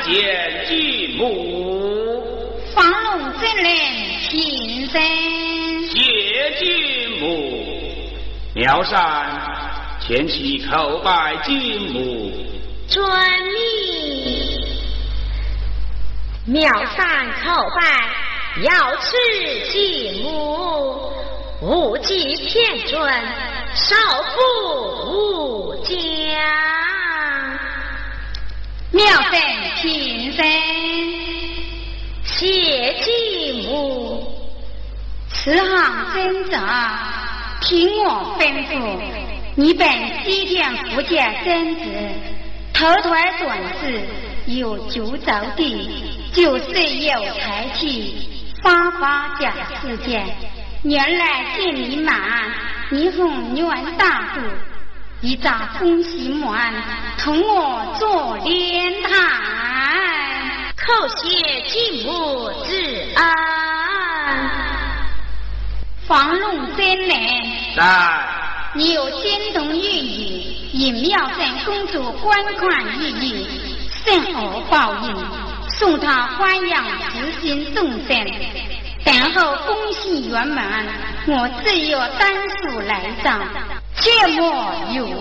见继母。 房龙真人平身， 谢继母。苗山前去叩拜继母。 遵命。妙善叩拜，要持继母，无忌偏尊，少妇无疆。 妙神平身， 谢继母。 此行真诈，听我吩咐，你本西天福建真子，头团短子，有九着地，就是有才气，发假世界。原来见你满，你红元大度，一扎恭喜满，同我做莲台， 叩谢继母之安。 房龙真人， 在。 你有金童玉女，以妙善公主官款异义，甚而报应，送他欢养慈心众生，等候恭喜圆满，我自有单数来账，切莫有